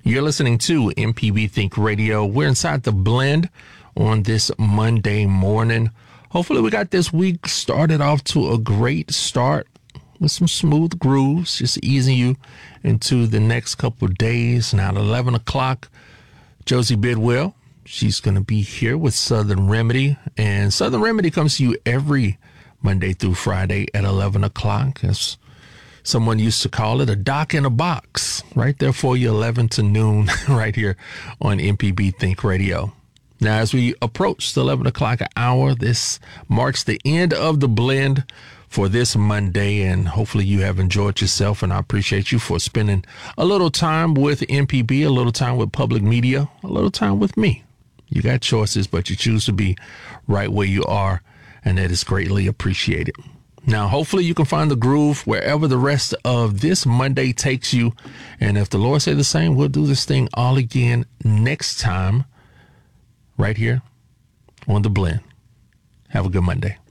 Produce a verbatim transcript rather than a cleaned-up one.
You're listening to M P B Think Radio. We're inside the blend on this Monday morning. Hopefully we got this week started off to a great start with some smooth grooves, just easing you into the next couple of days. Now at eleven o'clock, Josie Bidwell, she's going to be here with Southern Remedy. And Southern Remedy comes to you every Monday through Friday at eleven o'clock. As someone used to call it, a doc in a box, right there for you, eleven to noon, right here on M P B Think Radio. Now, as we approach the eleven o'clock hour, this marks the end of the blend for this Monday, and hopefully you have enjoyed yourself, and I appreciate you for spending a little time with M P B, a little time with public media, a little time with me. You got choices, but you choose to be right where you are, and that is greatly appreciated. Now, hopefully you can find the groove wherever the rest of this Monday takes you. And if the Lord say the same, we'll do this thing all again next time right here on The Blend. Have a good Monday.